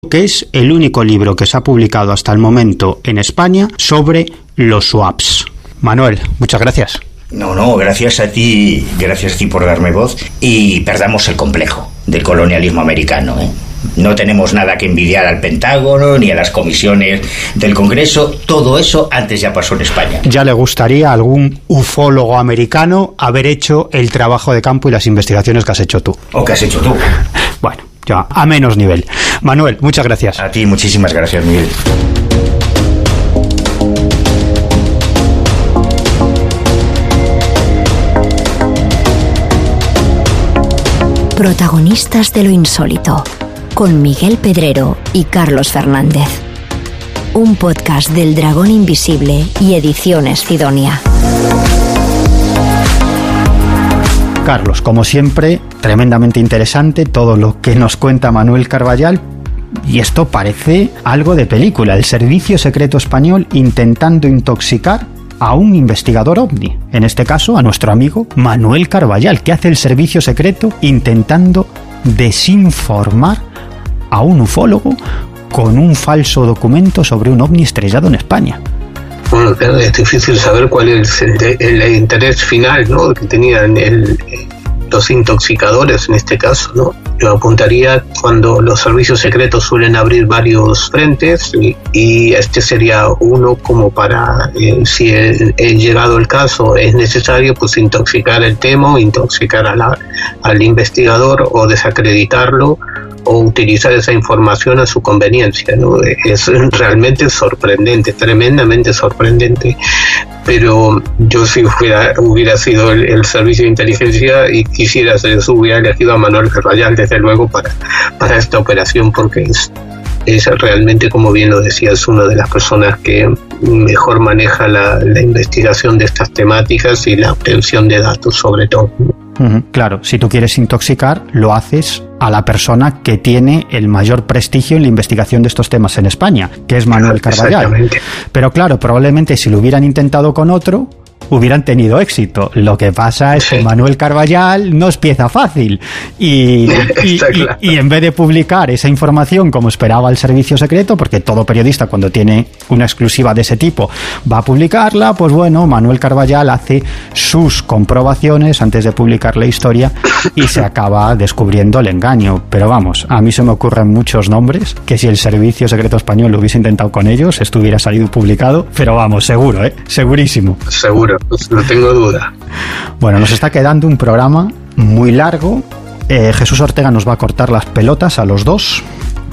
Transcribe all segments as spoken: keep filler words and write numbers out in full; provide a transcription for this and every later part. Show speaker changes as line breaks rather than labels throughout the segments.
que es el único libro que se ha publicado hasta el momento en España sobre los swaps. Manuel, muchas gracias.
No, no, gracias a ti, gracias a ti por darme voz y perdamos el complejo del colonialismo americano, ¿eh? No tenemos nada que envidiar al Pentágono ni a las comisiones del Congreso. Todo eso antes ya pasó en España.
Ya le gustaría a algún ufólogo americano haber hecho el trabajo de campo y las investigaciones que has hecho tú.
¿O que has hecho tú?
Bueno, ya a menos nivel. Manuel, muchas gracias.
A ti, muchísimas gracias, Miguel.
Protagonistas de lo insólito, con Miguel Pedrero y Carlos Fernández. Un podcast del Dragón Invisible y Ediciones Sidonia.
Carlos, como siempre, tremendamente interesante todo lo que nos cuenta Manuel Carballal. Y esto parece algo de película. El Servicio Secreto Español intentando intoxicar a un investigador ovni, en este caso a nuestro amigo Manuel Carballal. ¿Qué hace el Servicio Secreto intentando desinformar a un ufólogo con un falso documento sobre un ovni estrellado en España?
Bueno, claro, es difícil saber cuál es el, el, el interés final, ¿no?, que tenían el, los intoxicadores en este caso, ¿no? Yo apuntaría cuando los servicios secretos suelen abrir varios frentes y, y este sería uno como para, eh, si el, el llegado el caso es necesario, pues intoxicar el tema, intoxicar a la, al investigador o desacreditarlo o utilizar esa información a su conveniencia, ¿no? Es realmente sorprendente, tremendamente sorprendente. Pero yo si hubiera, hubiera sido el, el servicio de inteligencia y quisiera hacer eso, hubiera elegido a Manuel Carballal, desde luego, para, para esta operación, porque es, es realmente, como bien lo decía, es una de las personas que mejor maneja la, la investigación de estas temáticas y la obtención de datos, sobre todo.
Uh-huh. Claro, si tú quieres intoxicar, lo haces a la persona que tiene el mayor prestigio en la investigación de estos temas en España, que es Manuel Carballal. Pero claro, probablemente si lo hubieran intentado con otro, hubieran tenido éxito. Lo que pasa es que Manuel Carballal no es pieza fácil y, y, claro. y, y en vez de publicar esa información como esperaba el servicio secreto, porque todo periodista cuando tiene una exclusiva de ese tipo va a publicarla, pues bueno, Manuel Carballal hace sus comprobaciones antes de publicar la historia y se acaba descubriendo el engaño. Pero vamos, a mí se me ocurren muchos nombres que si el servicio secreto español lo hubiese intentado con ellos, esto hubiera salido publicado, pero vamos, seguro, ¿eh? Segurísimo.
Seguro. Pues no tengo duda.
Bueno, nos está quedando un programa muy largo. Eh, Jesús Ortega nos va a cortar las pelotas a los dos,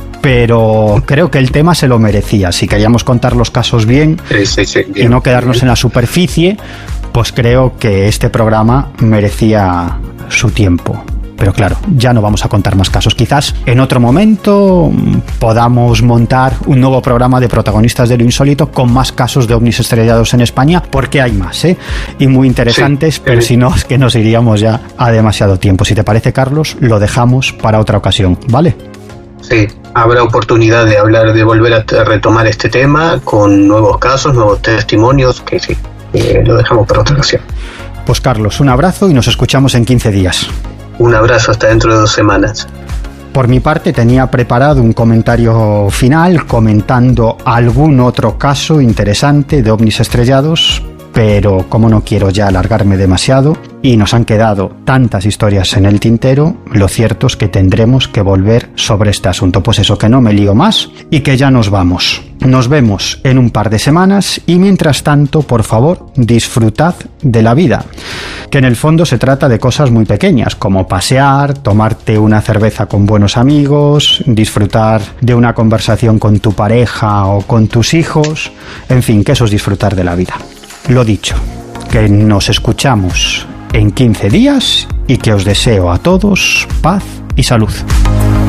pero creo que el tema se lo merecía. Si queríamos contar los casos bien, sí, sí, sí, bien y no quedarnos bien en la superficie, pues creo que este programa merecía su tiempo. Pero claro, ya no vamos a contar más casos. Quizás en otro momento podamos montar un nuevo programa de Protagonistas de lo Insólito con más casos de ovnis estrellados en España, porque hay más, ¿eh? Y muy interesantes, sí, pero sí. Si no, es que nos iríamos ya a demasiado tiempo. Si te parece, Carlos, lo dejamos para otra ocasión, ¿vale?
Sí, habrá oportunidad de hablar, de volver a retomar este tema con nuevos casos, nuevos testimonios, que sí, eh, lo dejamos para otra ocasión.
Pues Carlos, un abrazo y nos escuchamos en quince días.
Un abrazo hasta dentro de dos semanas.
Por mi parte tenía preparado un comentario final comentando algún otro caso interesante de ovnis estrellados, pero como no quiero ya alargarme demasiado y nos han quedado tantas historias en el tintero, lo cierto es que tendremos que volver sobre este asunto. Pues eso, que no me lío más y que ya nos vamos. Nos vemos en un par de semanas y mientras tanto, por favor, disfrutad de la vida, que en el fondo se trata de cosas muy pequeñas, como pasear, tomarte una cerveza con buenos amigos, disfrutar de una conversación con tu pareja o con tus hijos, en fin, que eso es disfrutar de la vida. Lo dicho, que nos escuchamos en quince días y que os deseo a todos paz y salud.